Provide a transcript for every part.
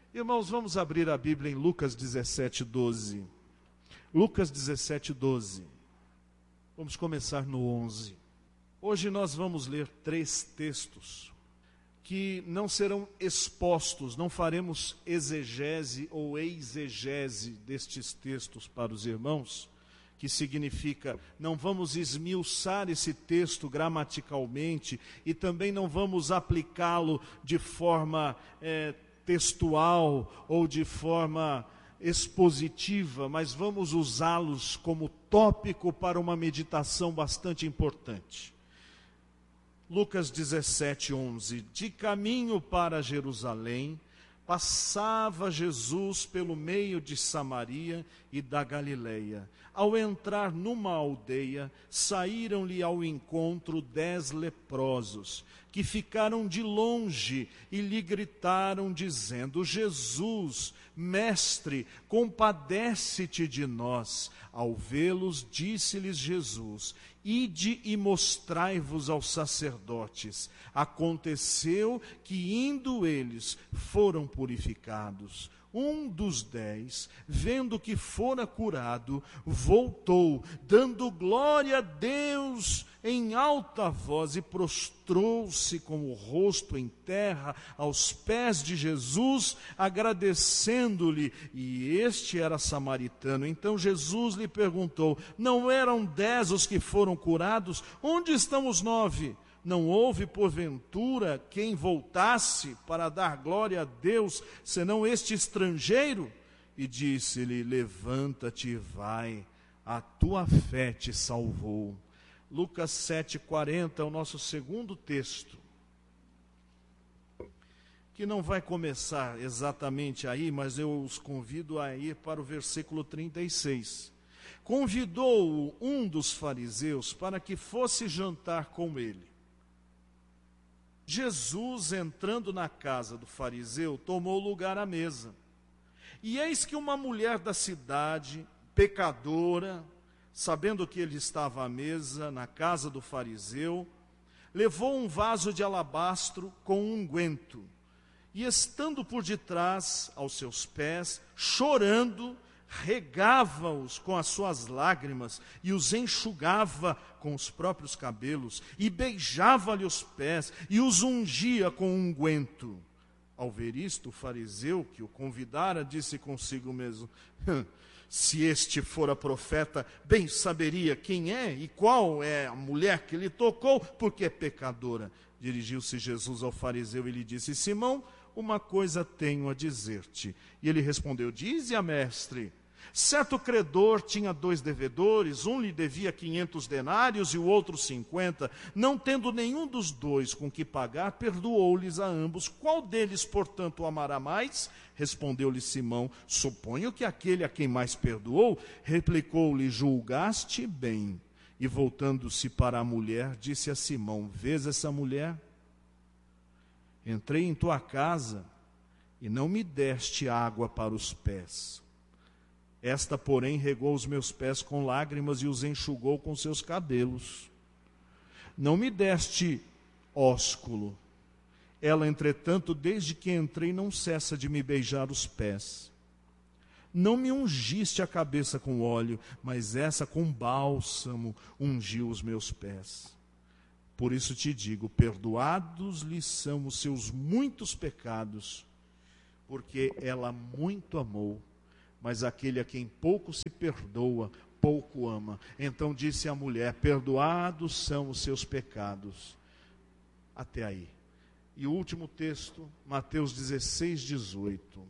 Irmãos, vamos abrir a Bíblia em Lucas 17, 12. Lucas 17, 12. Vamos começar no 11. Hoje nós vamos ler 3 textos que não serão expostos, não faremos exegese ou exegese destes textos para os irmãos, que significa, não vamos esmiuçar esse texto gramaticalmente e também não vamos aplicá-lo de forma textual ou de forma expositiva, mas vamos usá-los como tópico para uma meditação bastante importante. Lucas 17, 11. De caminho para Jerusalém, passava Jesus pelo meio de Samaria e da Galileia. Ao entrar numa aldeia, saíram-lhe ao encontro 10 leprosos, que ficaram de longe e lhe gritaram, dizendo: Jesus, mestre, compadece-te de nós. Ao vê-los, disse-lhes Jesus: Ide e mostrai-vos aos sacerdotes. Aconteceu que, indo eles, foram purificados. Um dos 10, vendo que fora curado, voltou, dando glória a Deus em alta voz, e prostrou-se com o rosto em terra aos pés de Jesus, agradecendo-lhe. E este era samaritano. Então Jesus lhe perguntou: não eram 10 os que foram curados? Onde estão os 9? Não houve, porventura, quem voltasse para dar glória a Deus, senão este estrangeiro? E disse-lhe: levanta-te e vai, a tua fé te salvou. Lucas 7,40 é o nosso segundo texto, que não vai começar exatamente aí, mas eu os convido a ir para o versículo 36. Convidou-o um dos fariseus para que fosse jantar com ele. Jesus, entrando na casa do fariseu, tomou lugar à mesa. E eis que uma mulher da cidade, pecadora, sabendo que ele estava à mesa na casa do fariseu, levou um vaso de alabastro com unguento, e estando por detrás aos seus pés, chorando, regava-os com as suas lágrimas e os enxugava com os próprios cabelos, e beijava-lhe os pés e os ungia com unguento. Ao ver isto, o fariseu que o convidara disse consigo mesmo: se este fora profeta, bem saberia quem é e qual é a mulher que lhe tocou, porque é pecadora. Dirigiu-se Jesus ao fariseu e lhe disse: Simão, uma coisa tenho a dizer-te. E ele respondeu: dize-a, mestre. Certo credor tinha 2 devedores, um lhe devia 500 denários e o outro 50. Não tendo nenhum dos 2 com que pagar, perdoou-lhes a ambos. Qual deles, portanto, o amará mais? Respondeu-lhe Simão: suponho que aquele a quem mais perdoou. Replicou-lhe: julgaste bem. E voltando-se para a mulher, disse a Simão: vês essa mulher? Entrei em tua casa e não me deste água para os pés. Esta, porém, regou os meus pés com lágrimas e os enxugou com seus cabelos. Não me deste ósculo. Ela, entretanto, desde que entrei, não cessa de me beijar os pés. Não me ungiste a cabeça com óleo, mas essa com bálsamo ungiu os meus pés. Por isso te digo, perdoados lhe são os seus muitos pecados, porque ela muito amou. Mas aquele a quem pouco se perdoa, pouco ama. Então disse a mulher: perdoados são os seus pecados. Até aí. E o último texto, Mateus 16, 18.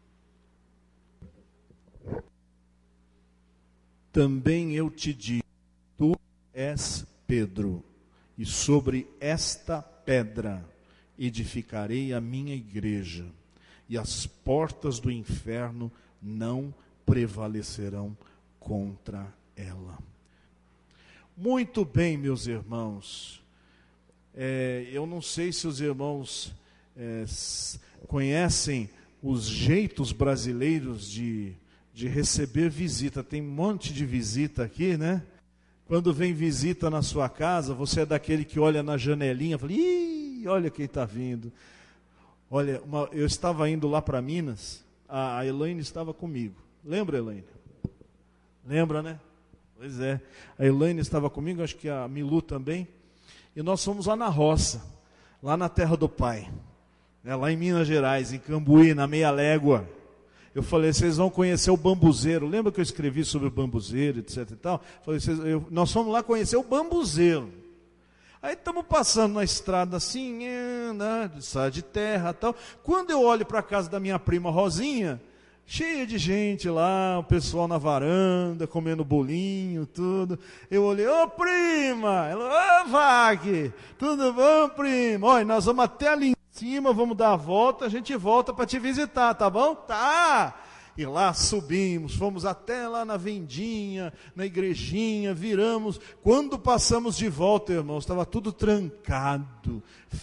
Também eu te digo, tu és Pedro, e sobre esta pedra edificarei a minha igreja, e as portas do inferno não prevalecerão contra ela. Muito bem, meus irmãos. Eu não sei se os irmãos conhecem os jeitos brasileiros de receber visita. Tem um monte de visita aqui, né? Quando vem visita na sua casa, você é daquele que olha na janelinha e fala: ih, olha quem está vindo. Olha, eu estava indo lá para Minas, a Elaine estava comigo. Lembra, Elaine? Lembra, né? Pois é. A Elaine estava comigo, acho que a Milu também. E nós fomos lá na roça, lá na terra do pai. Lá em Minas Gerais, em Cambuí, na Meia Légua. Eu falei, vocês vão conhecer o bambuzeiro. Lembra que eu escrevi sobre o bambuzeiro, etc e tal? Falei, nós fomos lá conhecer o bambuzeiro. Aí estamos passando na estrada assim, estrada de terra e tal. Quando eu olho para a casa da minha prima Rosinha, cheia de gente lá, o pessoal na varanda, comendo bolinho, tudo. Eu olhei, ô prima! Ela, ô Vag, tudo bom, prima? Olha, nós vamos até ali em cima, vamos dar a volta, a gente volta para te visitar, tá bom? Tá! E lá subimos, fomos até lá na vendinha, na igrejinha, viramos. Quando passamos de volta, irmãos, estava tudo trancado,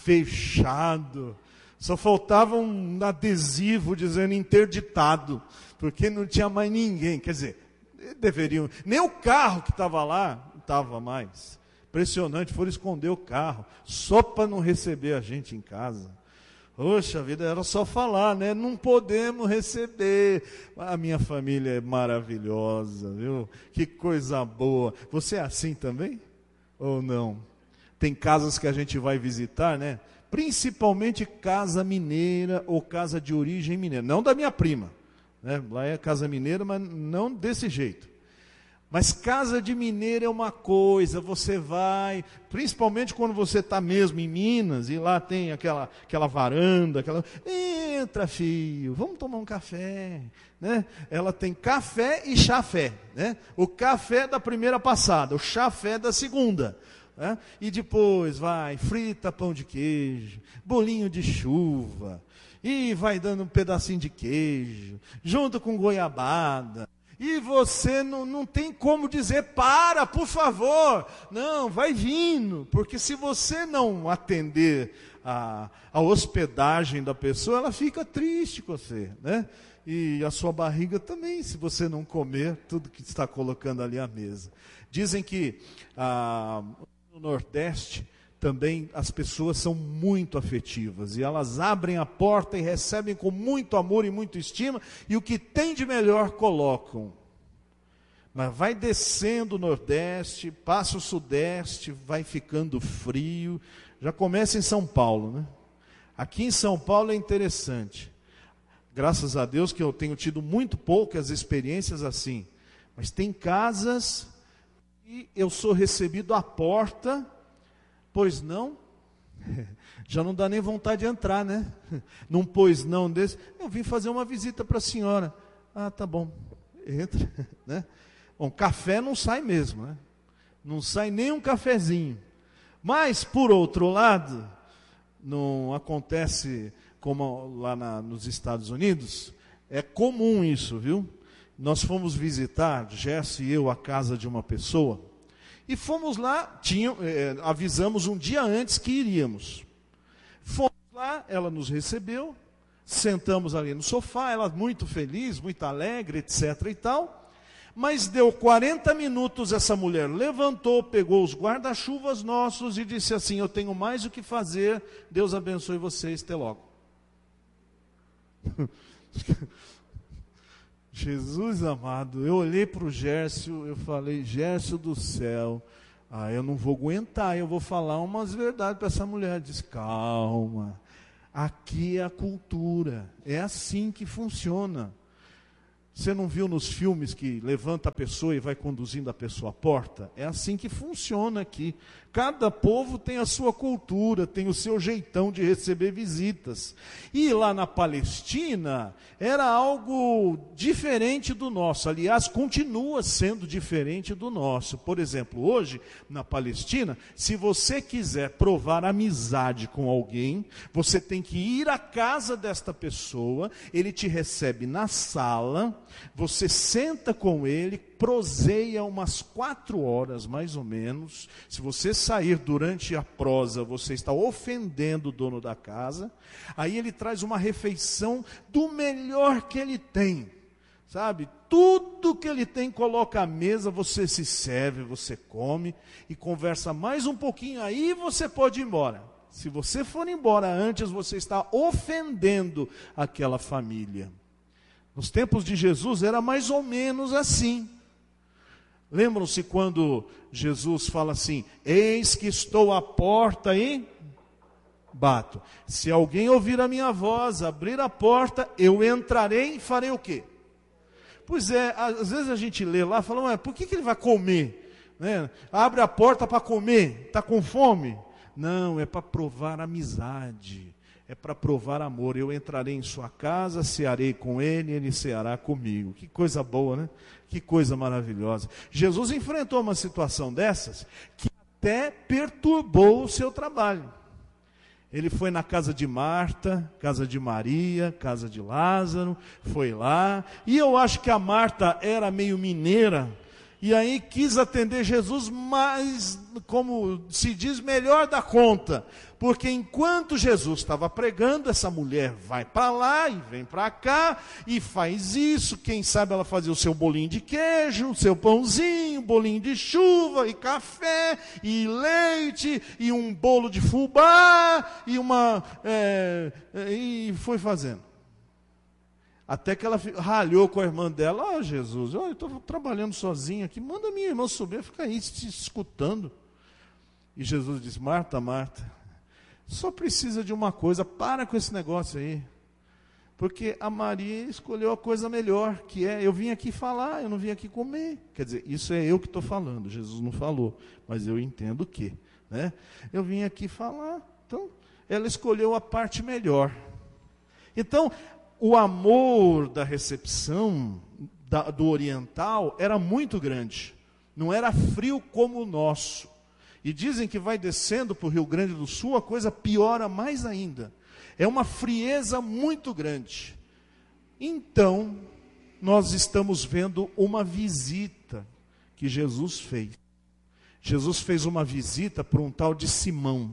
fechado. Só faltava um adesivo dizendo interditado, porque não tinha mais ninguém. Quer dizer, deveriam, nem o carro que estava lá, não estava mais. Impressionante, foram esconder o carro, só para não receber a gente em casa. Poxa vida, era só falar, né? Não podemos receber. A minha família é maravilhosa, viu? Que coisa boa. Você é assim também? Ou não? Tem casas que a gente vai visitar, né? Principalmente casa mineira ou casa de origem mineira. Não da minha prima, né? Lá é casa mineira, mas não desse jeito. Mas casa de mineiro é uma coisa, você vai, principalmente quando você está mesmo em Minas, e lá tem aquela varanda, entra filho, vamos tomar um café, né? Ela tem café e chafé, né? O café da primeira passada, o chafé da segunda, né? E depois vai, frita pão de queijo, bolinho de chuva, e vai dando um pedacinho de queijo, junto com goiabada. E você não tem como dizer, para, por favor. Não, vai vindo. Porque se você não atender a hospedagem da pessoa, ela fica triste com você, né? E a sua barriga também, se você não comer tudo que está colocando ali à mesa. Dizem que no Nordeste também as pessoas são muito afetivas, e elas abrem a porta e recebem com muito amor e muita estima, e o que tem de melhor colocam. Mas vai descendo o Nordeste, passa o Sudeste, vai ficando frio, já começa em São Paulo, né? Aqui em São Paulo é interessante, graças a Deus que eu tenho tido muito poucas experiências assim, mas tem casas e eu sou recebido à porta. Pois não, já não dá nem vontade de entrar, né? Num pois não desse, eu vim fazer uma visita para a senhora. Ah, tá bom, entra, né? Bom, café não sai mesmo, né? Não sai nem um cafezinho. Mas, por outro lado, não acontece como lá nos Estados Unidos, é comum isso, viu? Nós fomos visitar, Gerson e eu, a casa de uma pessoa, e fomos lá, avisamos um dia antes que iríamos. Fomos lá, ela nos recebeu, sentamos ali no sofá, ela muito feliz, muito alegre, etc. e tal. Mas deu 40 minutos, essa mulher levantou, pegou os guarda-chuvas nossos e disse assim, eu tenho mais o que fazer, Deus abençoe vocês, até logo. Jesus amado, eu olhei para o Gércio, eu falei, Gércio do céu, eu não vou aguentar, eu vou falar umas verdades para essa mulher. Diz, calma, aqui é a cultura, é assim que funciona. Você não viu nos filmes que levanta a pessoa e vai conduzindo a pessoa à porta? É assim que funciona aqui. Cada povo tem a sua cultura, tem o seu jeitão de receber visitas. E lá na Palestina era algo diferente do nosso. Aliás, continua sendo diferente do nosso. Por exemplo, hoje, na Palestina, se você quiser provar amizade com alguém, você tem que ir à casa desta pessoa, ele te recebe na sala, você senta com ele, proseia umas 4 horas mais ou menos. Se você sair durante a prosa, você está ofendendo o dono da casa. Aí ele traz uma refeição do melhor que ele tem, sabe? Tudo que ele tem coloca à mesa, você se serve, você come e conversa mais um pouquinho, aí você pode ir embora. Se você for embora antes, você está ofendendo aquela família. Nos tempos de Jesus era mais ou menos assim. Lembram-se quando Jesus fala assim: eis que estou à porta e bato. Se alguém ouvir a minha voz, abrir a porta, eu entrarei e farei o quê? Pois é, às vezes a gente lê lá e fala: ué, por que ele vai comer? Né? Abre a porta para comer, está com fome? Não, é para provar amizade, é para provar amor. Eu entrarei em sua casa, cearei com ele, ele ceará comigo. Que coisa boa, né? Que coisa maravilhosa. Jesus enfrentou uma situação dessas que até perturbou o seu trabalho. Ele foi na casa de Marta, casa de Maria, casa de Lázaro, foi lá. E eu acho que a Marta era meio mineira, e aí quis atender Jesus, mas, como se diz, melhor da conta. Porque enquanto Jesus estava pregando, essa mulher vai para lá e vem para cá, e faz isso. Quem sabe ela fazia o seu bolinho de queijo, o seu pãozinho, bolinho de chuva, e café, e leite, e um bolo de fubá, e foi fazendo. Até que ela ralhou com a irmã dela: ó, Jesus, eu estou trabalhando sozinha aqui, manda minha irmã subir, fica aí te escutando. E Jesus disse: Marta, Marta, só precisa de uma coisa, para com esse negócio aí. Porque a Maria escolheu a coisa melhor, que é: eu vim aqui falar, eu não vim aqui comer. Quer dizer, isso é eu que estou falando, Jesus não falou, mas eu entendo que, né? Eu vim aqui falar, então ela escolheu a parte melhor. Então, o amor da recepção do oriental era muito grande, não era frio como o nosso. E dizem que vai descendo para o Rio Grande do Sul, a coisa piora mais ainda. É uma frieza muito grande. Então, nós estamos vendo uma visita que Jesus fez. Jesus fez uma visita para um tal de Simão.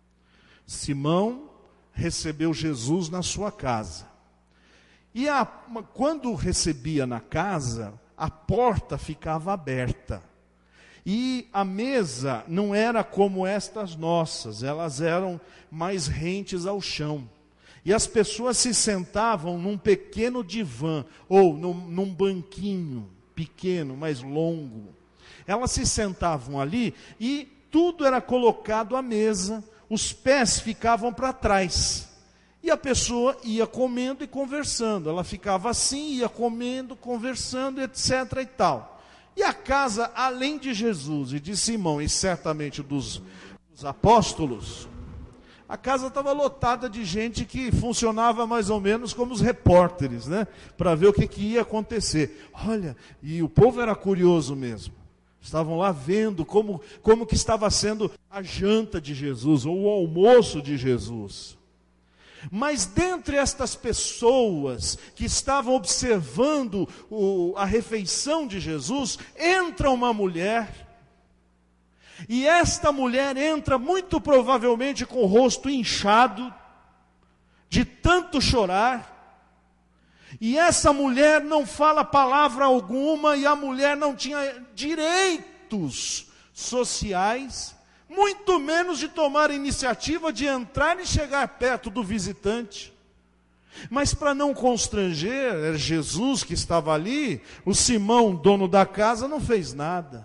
Simão recebeu Jesus na sua casa. E quando recebia na casa, a porta ficava aberta. E a mesa não era como estas nossas, elas eram mais rentes ao chão. E as pessoas se sentavam num pequeno divã, ou num banquinho pequeno, mais longo. Elas se sentavam ali e tudo era colocado à mesa, os pés ficavam para trás. E a pessoa ia comendo e conversando. Ela ficava assim, ia comendo, conversando, etc. e tal. E a casa, além de Jesus e de Simão, e certamente dos apóstolos, a casa estava lotada de gente que funcionava mais ou menos como os repórteres, né? Para ver o que ia acontecer. Olha, e o povo era curioso mesmo. Estavam lá vendo como que estava sendo a janta de Jesus, ou o almoço de Jesus. Mas dentre estas pessoas que estavam observando a refeição de Jesus, entra uma mulher. E esta mulher entra muito provavelmente com o rosto inchado, de tanto chorar. E essa mulher não fala palavra alguma, e a mulher não tinha direitos sociais, muito menos de tomar a iniciativa de entrar e chegar perto do visitante. Mas para não constranger, era Jesus que estava ali, o Simão, dono da casa, não fez nada.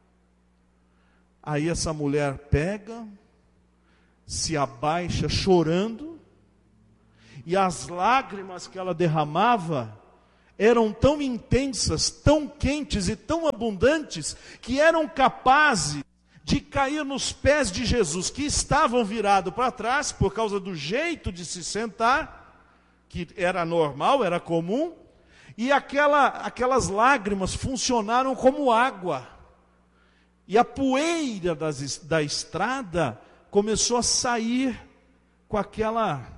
Aí essa mulher pega, se abaixa chorando, e as lágrimas que ela derramava eram tão intensas, tão quentes e tão abundantes, que eram capazes de cair nos pés de Jesus, que estavam virados para trás, por causa do jeito de se sentar, que era normal, era comum, e aquelas lágrimas funcionaram como água. E a poeira da estrada começou a sair com aquela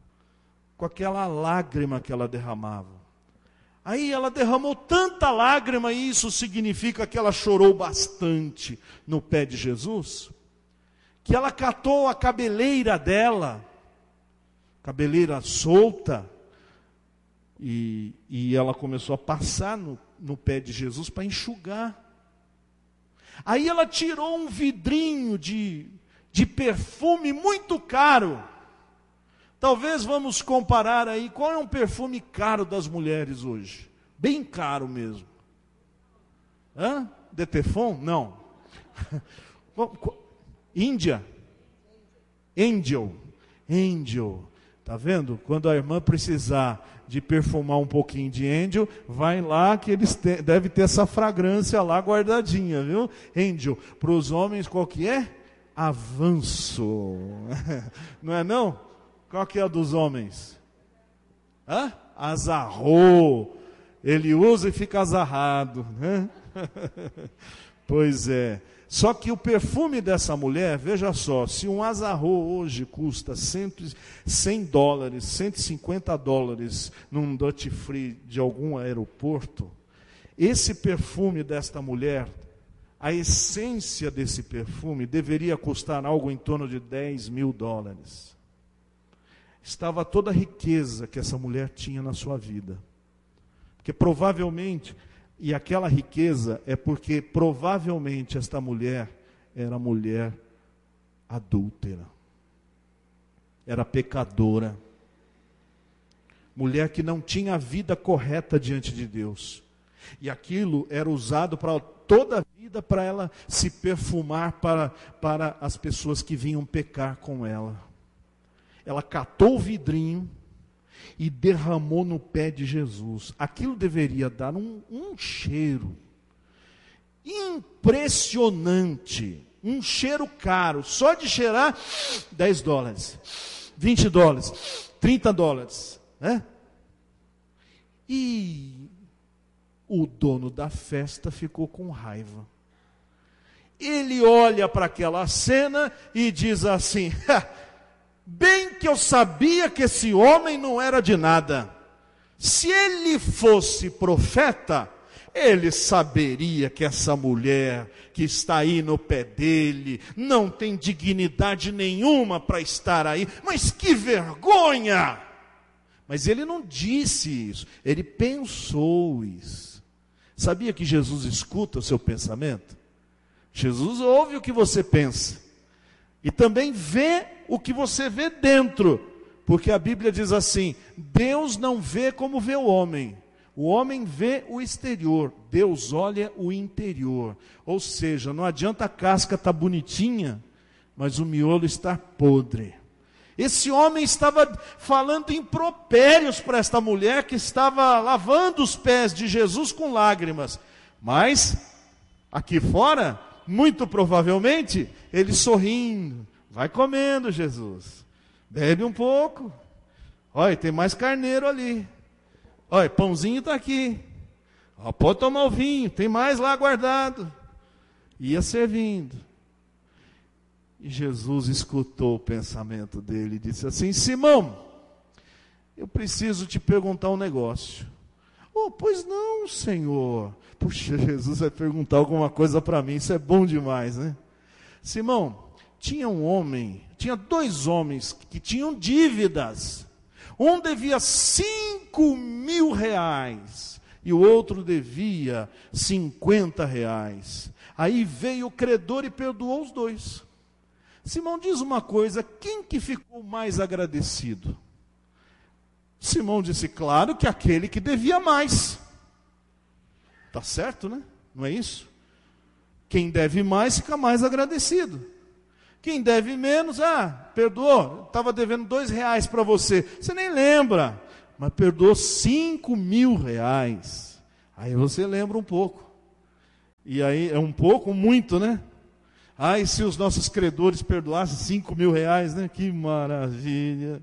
lágrima que ela derramava. Aí ela derramou tanta lágrima, e isso significa que ela chorou bastante no pé de Jesus, que ela catou a cabeleira dela, cabeleira solta, e ela começou a passar no pé de Jesus para enxugar. Aí ela tirou um vidrinho de de perfume muito caro. Talvez vamos comparar aí, qual é um perfume caro das mulheres hoje? Bem caro mesmo. Detefon? Não. Índia? Angel. Tá vendo? Quando a irmã precisar de perfumar um pouquinho de Angel, vai lá que eles devem ter essa fragrância lá guardadinha, viu? Angel. Para os homens, qual que é? Avanço. Não é não? Qual que é a dos homens? Azarro. Ele usa e fica azarrado, né? Pois é. Só que o perfume dessa mulher, veja só, se um azarro hoje custa $100, $150 num duty free de algum aeroporto, esse perfume desta mulher, a essência desse perfume deveria custar algo em torno de $10 mil. Estava toda a riqueza que essa mulher tinha na sua vida. Porque provavelmente, e aquela riqueza é porque provavelmente esta mulher era mulher adúltera. Era pecadora. Mulher que não tinha a vida correta diante de Deus. E aquilo era usado para toda a vida para ela se perfumar para as pessoas que vinham pecar com ela. Ela catou o vidrinho e derramou no pé de Jesus. Aquilo deveria dar um cheiro impressionante, um cheiro caro, só de cheirar $10, $20, $30, né? E o dono da festa ficou com raiva. Ele olha para aquela cena e diz assim: bem que eu sabia que esse homem não era de nada. Se ele fosse profeta, ele saberia que essa mulher que está aí no pé dele não tem dignidade nenhuma para estar aí. Mas que vergonha! Mas ele não disse isso, ele pensou isso. Sabia que Jesus escuta o seu pensamento? Jesus ouve o que você pensa. E também vê o que você vê dentro. Porque a Bíblia diz assim: Deus não vê como vê o homem vê o exterior, Deus olha o interior. Ou seja, não adianta a casca estar bonitinha, mas o miolo está podre. Esse homem estava falando impropérios para esta mulher que estava lavando os pés de Jesus com lágrimas. Mas, aqui fora, muito provavelmente, ele sorrindo: vai comendo, Jesus, bebe um pouco, olha, tem mais carneiro ali, olha, pãozinho está aqui, ó, pode tomar o vinho, tem mais lá guardado. Ia servindo. E Jesus escutou o pensamento dele e disse assim: Simão, eu preciso te perguntar um negócio. Oh, pois não, Senhor. Puxa, Jesus vai perguntar alguma coisa para mim, isso é bom demais, né? Simão, tinha dois homens que tinham dívidas. Um devia R$5.000 e o outro devia R$50. Aí veio o credor e perdoou os dois. Simão, diz uma coisa, quem que ficou mais agradecido? Simão disse: claro que aquele que devia mais. Tá certo, né? Não é isso? Quem deve mais fica mais agradecido. Quem deve menos, perdoou, estava devendo R$2 para você. Você nem lembra, mas perdoou R$5.000. Aí você lembra um pouco. E aí é um pouco, muito, né? E se os nossos credores perdoassem R$5.000, né? Que maravilha.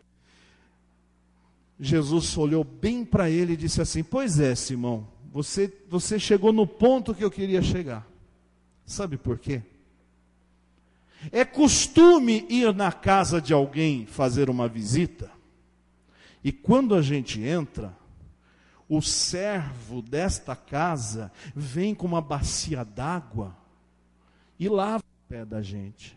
Jesus olhou bem para ele e disse assim: pois é, Simão, você chegou no ponto que eu queria chegar. Sabe por quê? É costume ir na casa de alguém fazer uma visita, e quando a gente entra, o servo desta casa vem com uma bacia d'água e lava o pé da gente.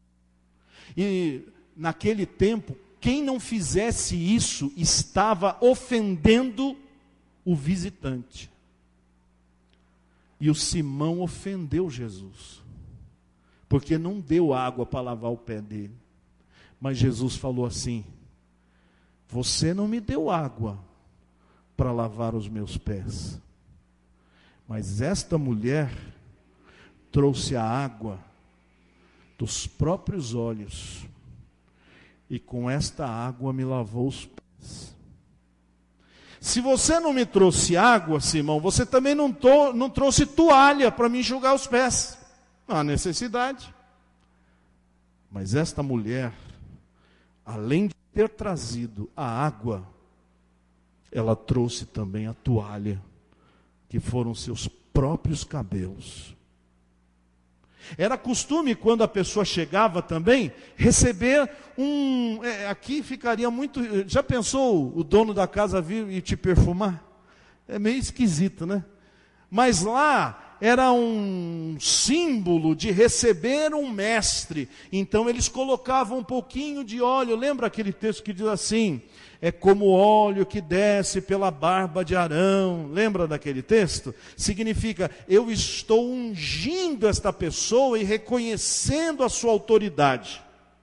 E naquele tempo, quem não fizesse isso estava ofendendo o visitante. E o Simão ofendeu Jesus. porque não deu água para lavar o pé dele. Mas Jesus falou assim: você não me deu água para lavar os meus pés, mas esta mulher trouxe a água dos próprios olhos, e com esta água me lavou os pés. Se você não me trouxe água, Simão, você também não trouxe toalha para me enxugar os pés. Não há necessidade. Mas esta mulher, além de ter trazido a água, ela trouxe também a toalha, que foram seus próprios cabelos. Era costume, quando a pessoa chegava também, receber aqui ficaria muito... Já pensou o dono da casa vir e te perfumar? É meio esquisito, né? Mas lá era um símbolo de receber um mestre. Então eles colocavam um pouquinho de óleo. Lembra aquele texto que diz assim: é como óleo que desce pela barba de Arão. Lembra daquele texto? Significa, eu estou ungindo esta pessoa e reconhecendo a sua autoridade.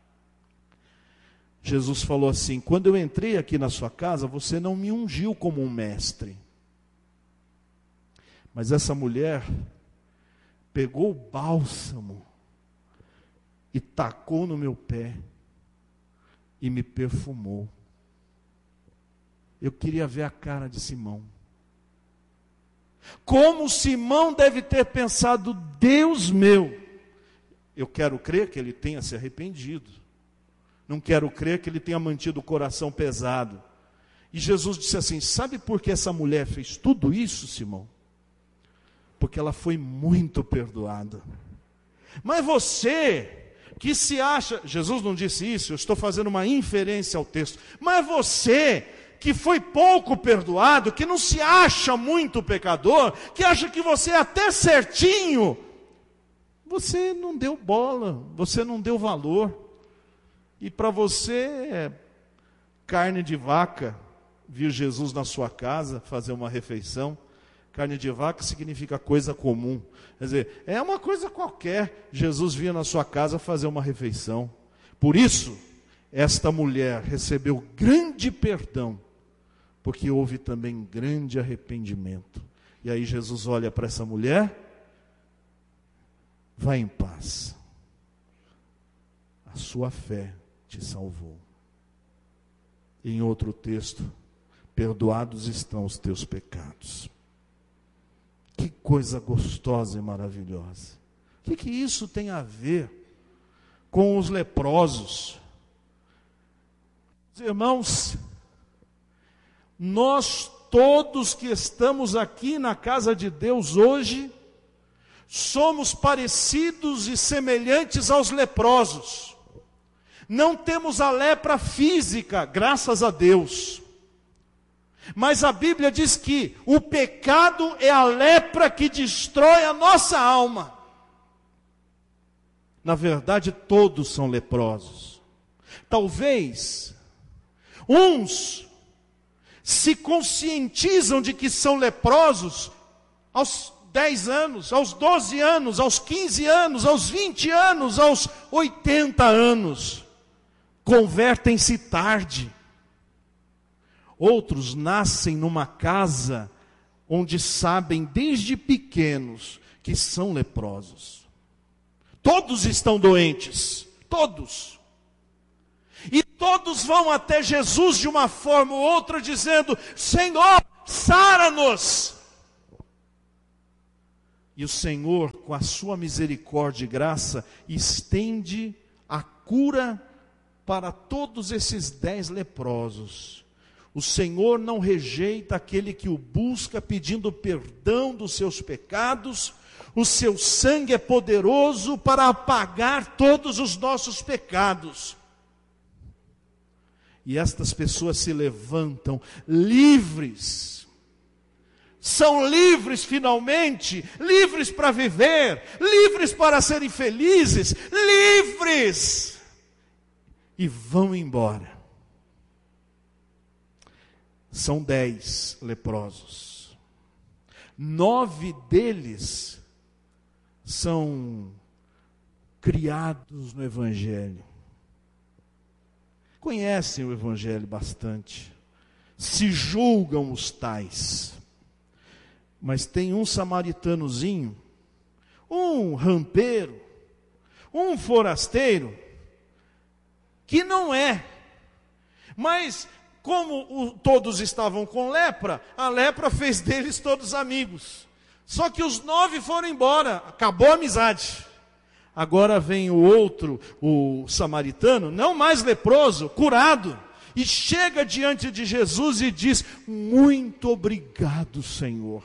Jesus falou assim: quando eu entrei aqui na sua casa, você não me ungiu como um mestre. Mas essa mulher pegou o bálsamo e tacou no meu pé e me perfumou. Eu queria ver a cara de Simão. Como Simão deve ter pensado: Deus meu, eu quero crer que ele tenha se arrependido. Não quero crer que ele tenha mantido o coração pesado. E Jesus disse assim: sabe por que essa mulher fez tudo isso, Simão? Porque ela foi muito perdoada. Mas você, que se acha... Jesus não disse isso, eu estou fazendo uma inferência ao texto. Mas você, que foi pouco perdoado, que não se acha muito pecador, que acha que você é até certinho, você não deu bola, você não deu valor. E para você é carne de vaca vir Jesus na sua casa fazer uma refeição. Carne de vaca significa coisa comum. Quer dizer, é uma coisa qualquer. Jesus vinha na sua casa fazer uma refeição. Por isso, esta mulher recebeu grande perdão, porque houve também grande arrependimento. E aí Jesus olha para essa mulher: vai em paz, a sua fé te salvou. Em outro texto: perdoados estão os teus pecados. Que coisa gostosa e maravilhosa. O que isso tem a ver com os leprosos? Irmãos, nós todos que estamos aqui na casa de Deus hoje, somos parecidos e semelhantes aos leprosos. Não temos a lepra física, graças a Deus. Mas a Bíblia diz que o pecado é a lepra que destrói a nossa alma. Na verdade, todos são leprosos. Talvez uns se conscientizam de que são leprosos aos 10 anos, aos 12 anos, aos 15 anos, aos 20 anos, aos 80 anos. Convertem-se tarde. Outros nascem numa casa onde sabem desde pequenos que são leprosos. Todos estão doentes, todos. E todos vão até Jesus de uma forma ou outra dizendo: Senhor, sara-nos. E o Senhor, com a sua misericórdia e graça, estende a cura para todos esses 10 leprosos. O Senhor não rejeita aquele que o busca pedindo perdão dos seus pecados. O seu sangue é poderoso para apagar todos os nossos pecados. E estas pessoas se levantam livres. São livres finalmente, livres para viver, livres para serem felizes, livres. E vão embora. São 10 leprosos. 9 deles são criados no Evangelho. Conhecem o Evangelho bastante. Se julgam os tais. Mas tem um samaritanozinho, um rampeiro, um forasteiro, que não é. Mas, como todos estavam com lepra, a lepra fez deles todos amigos. Só que os 9 foram embora, acabou a amizade. Agora vem o outro, o samaritano, não mais leproso, curado, e chega diante de Jesus e diz: muito obrigado, Senhor.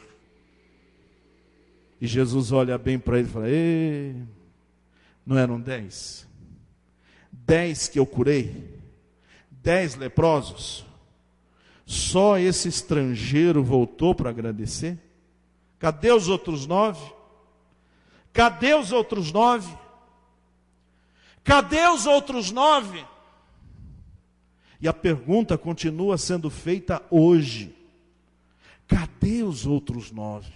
E Jesus olha bem para ele e fala: não eram 10? 10 que eu curei? 10 leprosos? Só esse estrangeiro voltou para agradecer? Cadê os outros 9? Cadê os outros 9? Cadê os outros 9? E a pergunta continua sendo feita hoje: cadê os outros 9?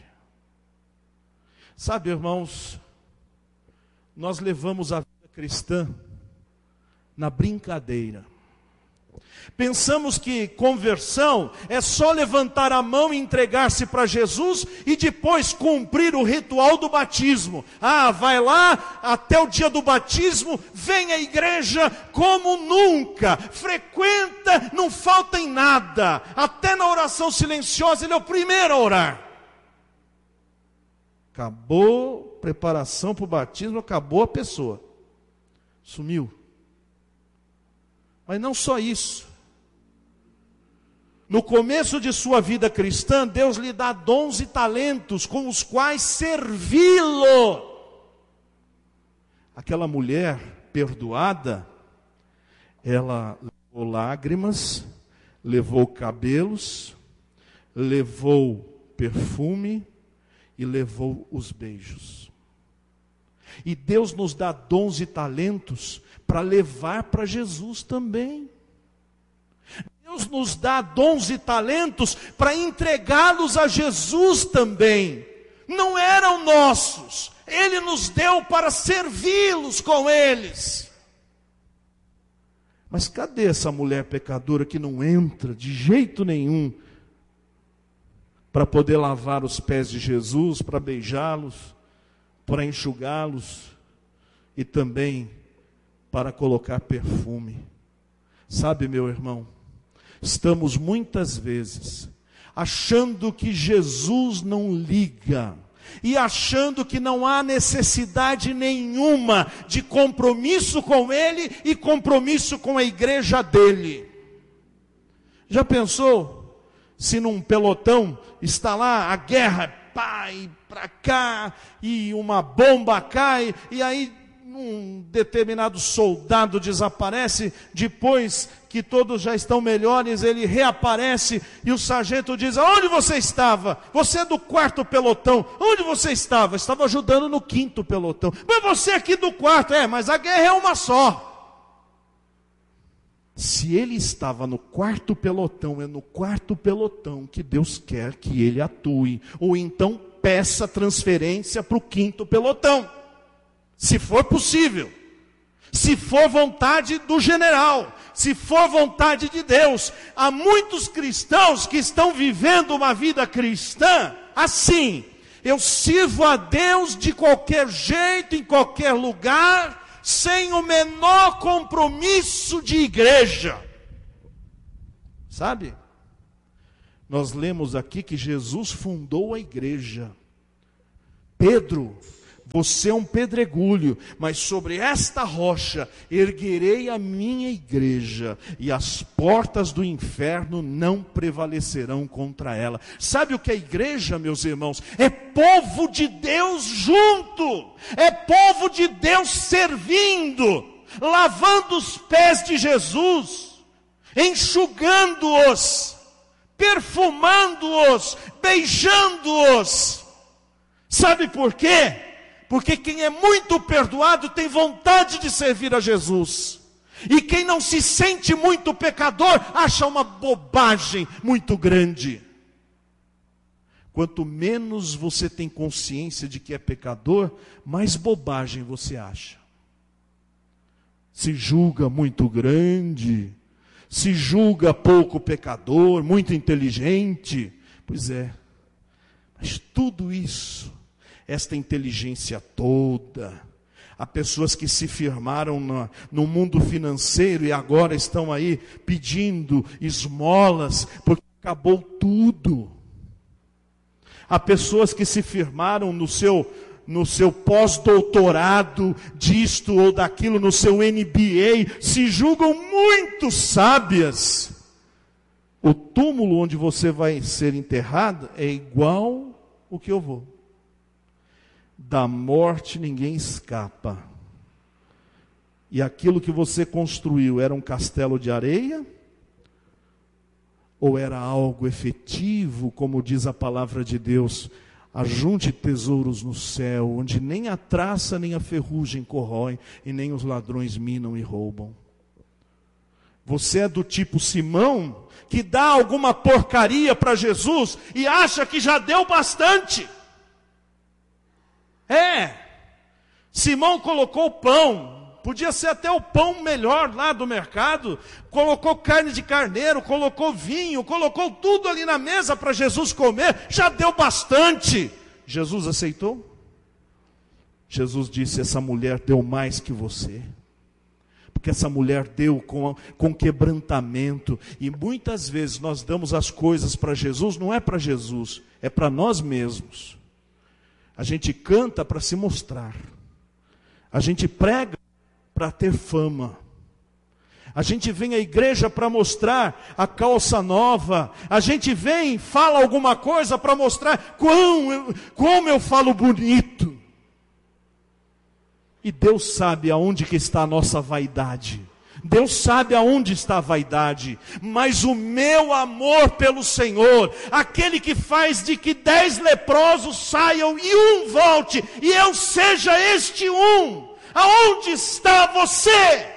Sabe, irmãos, nós levamos a vida cristã na brincadeira. Pensamos que conversão é só levantar a mão e entregar-se para Jesus e depois cumprir o ritual do batismo. Vai lá até o dia do batismo, vem à igreja como nunca, frequenta, não falta em nada. Até na oração silenciosa ele é o primeiro a orar. Acabou a preparação para o batismo, acabou a pessoa. Sumiu. Mas não só isso. No começo de sua vida cristã, Deus lhe dá dons e talentos com os quais servi-lo. Aquela mulher perdoada, ela levou lágrimas, levou cabelos, levou perfume e levou os beijos. E Deus nos dá dons e talentos para levar para Jesus também. Deus nos dá dons e talentos para entregá-los a Jesus também. Não eram nossos, Ele nos deu para servi-los com eles. Mas cadê essa mulher pecadora que não entra de jeito nenhum para poder lavar os pés de Jesus, para beijá-los, para enxugá-los e também para colocar perfume? Sabe, meu irmão, estamos muitas vezes achando que Jesus não liga e achando que não há necessidade nenhuma de compromisso com Ele e compromisso com a igreja dele. Já pensou se num pelotão está lá a guerra, e para cá, e uma bomba cai, e aí um determinado soldado desaparece, depois que todos já estão melhores, ele reaparece, e o sargento diz: onde você estava? Você é do 4º pelotão, onde você estava? Estava ajudando no 5º pelotão. Mas você aqui do 4º, mas a guerra é uma só. Se ele estava no 4º pelotão, é no 4º pelotão que Deus quer que ele atue, ou então peça transferência para o 5º pelotão. Se for possível, se for vontade do general, se for vontade de Deus. Há muitos cristãos que estão vivendo uma vida cristã assim: eu sirvo a Deus de qualquer jeito, em qualquer lugar, sem o menor compromisso de igreja. Sabe? Nós lemos aqui que Jesus fundou a igreja. Pedro: você é um pedregulho, mas sobre esta rocha erguerei a minha igreja, e as portas do inferno não prevalecerão contra ela. Sabe o que é igreja, meus irmãos? É povo de Deus junto, é povo de Deus servindo, lavando os pés de Jesus, enxugando-os, perfumando-os, beijando-os. Sabe por quê? Porque quem é muito perdoado tem vontade de servir a Jesus. E quem não se sente muito pecador, acha uma bobagem muito grande. Quanto menos você tem consciência de que é pecador, mais bobagem você acha. se julga muito grande, se julga pouco pecador, muito inteligente. Pois é, mas tudo isso, esta inteligência toda, há pessoas que se firmaram no mundo financeiro e agora estão aí pedindo esmolas, porque acabou tudo. Há pessoas que se firmaram no seu pós-doutorado disto ou daquilo, no seu MBA, se julgam muito sábias. O túmulo onde você vai ser enterrado é igual o que eu vou. Da morte ninguém escapa. E aquilo que você construiu era um castelo de areia? Ou era algo efetivo, como diz a palavra de Deus? Ajunte tesouros no céu, onde nem a traça nem a ferrugem corrói, e nem os ladrões minam e roubam. Você é do tipo Simão, que dá alguma porcaria para Jesus e acha que já deu bastante. Simão colocou pão, podia ser até o pão melhor lá do mercado, colocou carne de carneiro, colocou vinho, colocou tudo ali na mesa para Jesus comer, já deu bastante. Jesus aceitou? Jesus disse, essa mulher deu mais que você. Porque essa mulher deu com quebrantamento. E muitas vezes nós damos as coisas para Jesus, não é para Jesus, é para nós mesmos. A gente canta para se mostrar. A gente prega para ter fama. A gente vem à igreja para mostrar a calça nova. A gente vem, fala alguma coisa para mostrar como eu falo bonito. E Deus sabe aonde que está a nossa vaidade. Deus sabe aonde está a vaidade. Mas o meu amor pelo Senhor, aquele que faz de que 10 leprosos saiam e um volte, e eu seja este um. Aonde está você?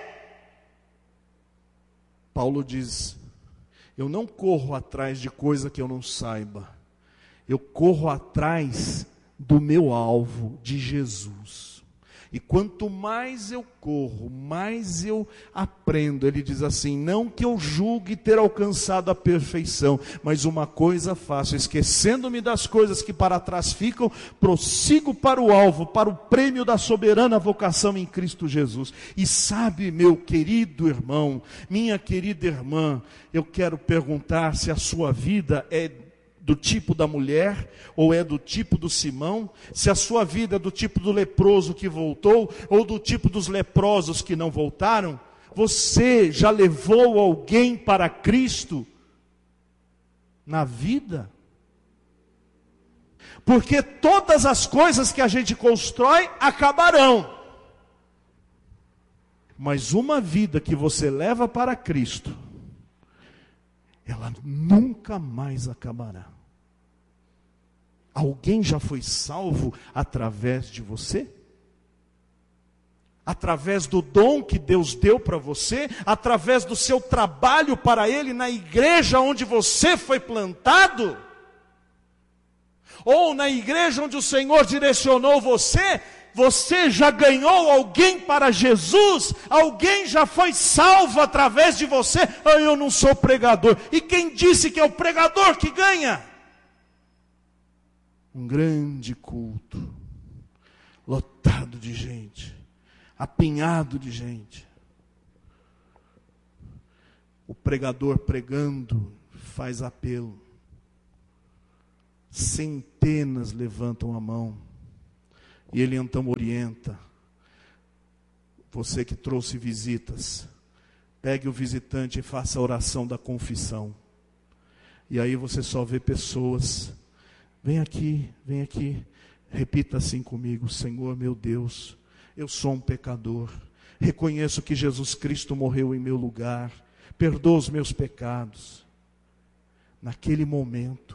Paulo diz, eu não corro atrás de coisa que eu não saiba. Eu corro atrás do meu alvo, de Jesus. E quanto mais eu corro, mais eu aprendo. Ele diz assim, não que eu julgue ter alcançado a perfeição, mas uma coisa faço, esquecendo-me das coisas que para trás ficam, prossigo para o alvo, para o prêmio da soberana vocação em Cristo Jesus. E sabe, meu querido irmão, minha querida irmã, eu quero perguntar se a sua vida é do tipo da mulher, ou é do tipo do Simão, se a sua vida é do tipo do leproso que voltou, ou do tipo dos leprosos que não voltaram. Você já levou alguém para Cristo na vida? Porque todas as coisas que a gente constrói acabarão. Mas uma vida que você leva para Cristo, ela nunca mais acabará. Alguém já foi salvo através de você? Através do dom que Deus deu para você? Através do seu trabalho para Ele na igreja onde você foi plantado? Ou na igreja onde o Senhor direcionou você? Você já ganhou alguém para Jesus? Alguém já foi salvo através de você? Eu não sou pregador. E quem disse que é o pregador que ganha? Um grande culto, lotado de gente, apinhado de gente. O pregador pregando faz apelo. Centenas levantam a mão. E ele então orienta. Você que trouxe visitas, pegue o visitante e faça a oração da confissão. E aí você só vê pessoas. Vem aqui, repita assim comigo: Senhor meu Deus, eu sou um pecador. Reconheço que Jesus Cristo morreu em meu lugar. Perdoa os meus pecados. Naquele momento,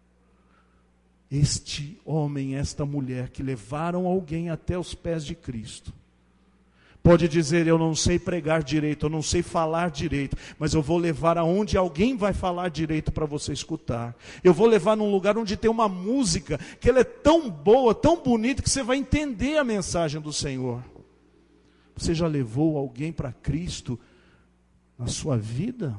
este homem, esta mulher que levaram alguém até os pés de Cristo, pode dizer, eu não sei pregar direito, eu não sei falar direito, mas eu vou levar aonde alguém vai falar direito para você escutar. Eu vou levar num lugar onde tem uma música, que ela é tão boa, tão bonita, que você vai entender a mensagem do Senhor. Você já levou alguém para Cristo na sua vida?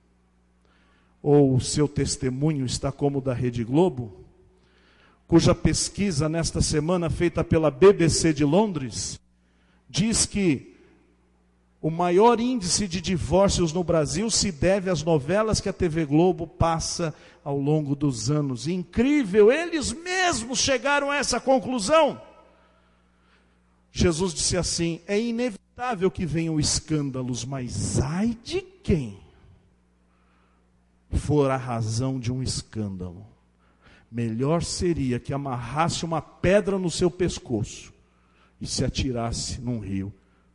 Ou o seu testemunho está como o da Rede Globo, cuja pesquisa nesta semana feita pela BBC de Londres diz que o maior índice de divórcios no Brasil se deve às novelas que a TV Globo passa ao longo dos anos. Incrível, eles mesmos chegaram a essa conclusão. Jesus disse assim: é inevitável que venham escândalos, mas ai de quem for a razão de um escândalo. Melhor seria que amarrasse uma pedra no seu pescoço e se atirasse num rio.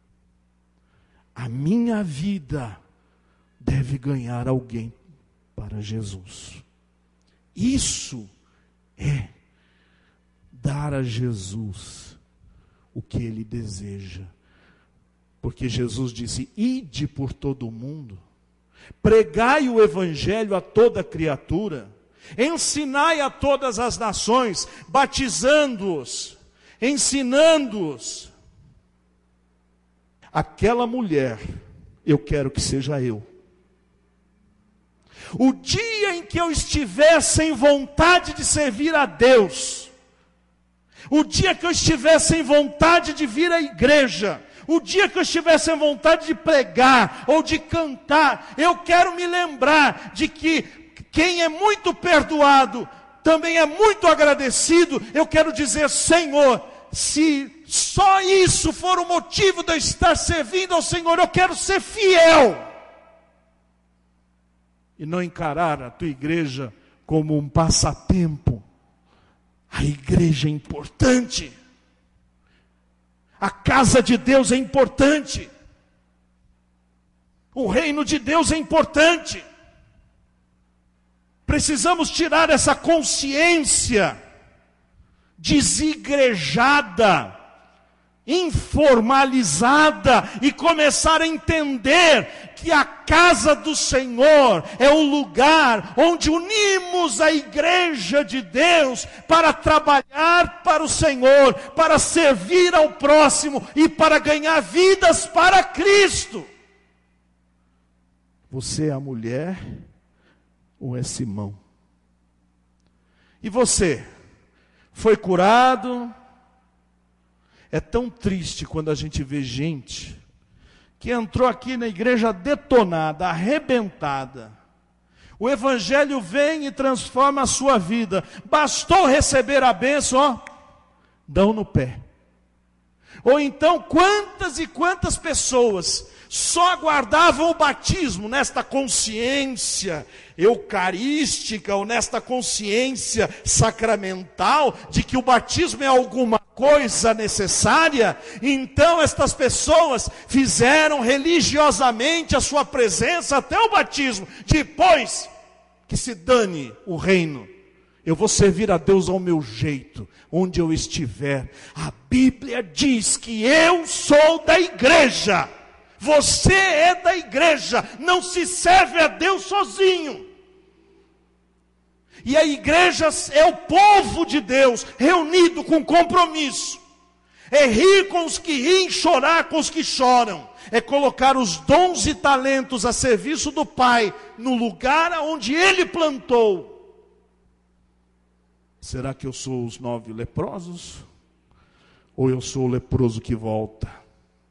A minha vida deve ganhar alguém para Jesus. Isso é dar a Jesus o que Ele deseja. Porque Jesus disse: ide por todo o mundo, pregai o Evangelho a toda criatura, ensinai a todas as nações, batizando-os, ensinando-os. Aquela mulher, eu quero que seja eu. O dia em que eu estiver sem vontade de servir a Deus, o dia que eu estiver sem vontade de vir à igreja, o dia que eu estiver sem vontade de pregar ou de cantar, eu quero me lembrar de que quem é muito perdoado também é muito agradecido. Eu quero dizer: Senhor, se só isso for o motivo de eu estar servindo ao Senhor, eu quero ser fiel. E não encarar a tua igreja como um passatempo. A igreja é importante. A casa de Deus é importante. O reino de Deus é importante. Precisamos tirar essa consciência desigrejada, informalizada, e começar a entender que a casa do Senhor é o lugar onde unimos a igreja de Deus para trabalhar para o Senhor, para servir ao próximo e para ganhar vidas para Cristo. Você é a mulher ou é Simão? E você? Foi curado? É tão triste quando a gente vê gente que entrou aqui na igreja detonada, arrebentada. O Evangelho vem e transforma a sua vida. Bastou receber a bênção, ó, dão no pé. Ou então, quantas e quantas pessoas só aguardavam o batismo nesta consciência eucarística ou nesta consciência sacramental de que o batismo é alguma coisa necessária. Então estas pessoas fizeram religiosamente a sua presença até o batismo. Depois, que se dane o reino, eu vou servir a Deus ao meu jeito, onde eu estiver. A Bíblia diz que eu sou da igreja. Você é da igreja, não se serve a Deus sozinho. E a igreja é o povo de Deus, reunido com compromisso. É rir com os que riem, chorar com os que choram. É colocar os dons e talentos a serviço do Pai, no lugar onde Ele plantou. Será que eu sou os 9 leprosos? Ou eu sou o leproso que volta?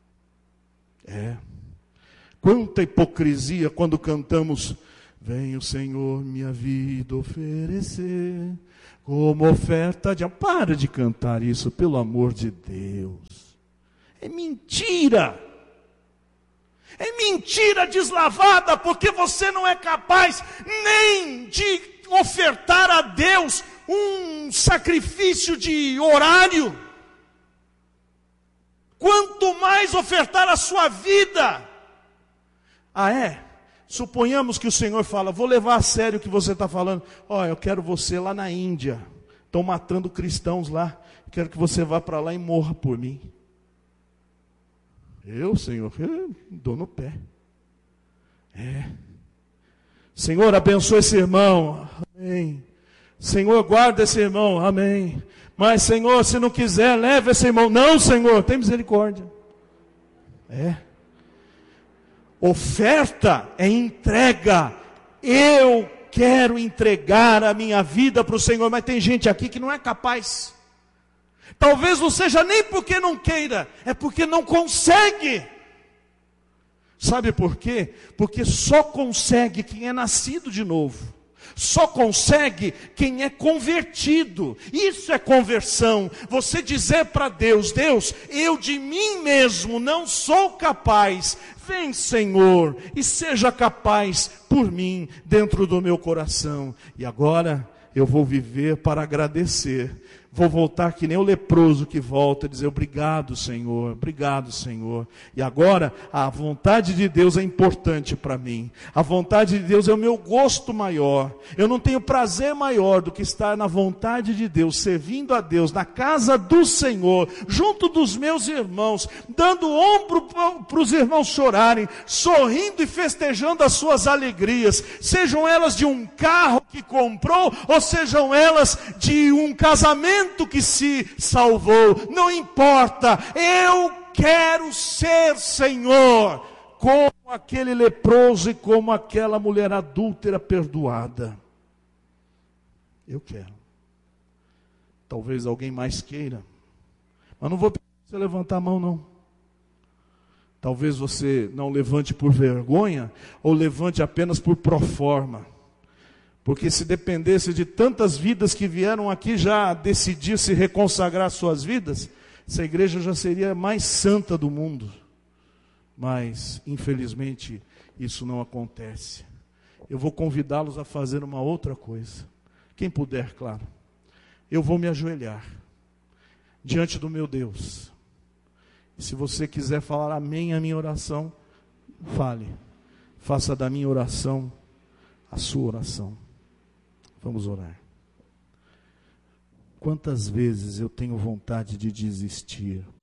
Quanta hipocrisia quando cantamos: vem o Senhor minha vida oferecer como oferta de... Para de cantar isso, pelo amor de Deus. É mentira. É mentira deslavada, porque você não é capaz nem de ofertar a Deus um sacrifício de horário. Quanto mais ofertar a sua vida. Suponhamos que o Senhor fala: vou levar a sério o que você está falando. Eu quero você lá na Índia. Estão matando cristãos lá. Quero que você vá para lá e morra por mim. Senhor, dou no pé. Senhor, abençoa esse irmão. Amém. Senhor, guarda esse irmão. Amém. Mas, Senhor, se não quiser, leve esse irmão. Não, Senhor, tem misericórdia. É. Oferta é entrega. Eu quero entregar a minha vida para o Senhor, mas tem gente aqui que não é capaz. Talvez não seja nem porque não queira, é porque não consegue. Sabe por quê? Porque só consegue quem é nascido de novo. Só consegue quem é convertido. Isso é conversão. Você dizer para Deus: Deus, eu de mim mesmo não sou capaz. Vem, Senhor, e seja capaz por mim dentro do meu coração. E agora eu vou viver para agradecer. Vou voltar que nem o leproso que volta e dizer: obrigado, Senhor, obrigado, Senhor. E agora, a vontade de Deus é importante para mim. A vontade de Deus é o meu gosto maior. Eu não tenho prazer maior do que estar na vontade de Deus, servindo a Deus, na casa do Senhor, junto dos meus irmãos, dando ombro para os irmãos chorarem, sorrindo e festejando as suas alegrias, sejam elas de um carro que comprou, ou sejam elas de um casamento que se salvou, não importa, eu quero ser, Senhor, como aquele leproso e como aquela mulher adúltera perdoada. Eu quero. Talvez alguém mais queira, mas não vou pedir você levantar a mão, não. Talvez você não levante por vergonha, ou levante apenas por proforma. Porque se dependesse de tantas vidas que vieram aqui já decidir se reconsagrar suas vidas, essa igreja já seria a mais santa do mundo. Mas, infelizmente, isso não acontece. Eu vou convidá-los a fazer uma outra coisa. Quem puder, claro. Eu vou me ajoelhar diante do meu Deus. E se você quiser falar amém à minha oração, fale. Faça da minha oração a sua oração. Vamos orar. Quantas vezes eu tenho vontade de desistir?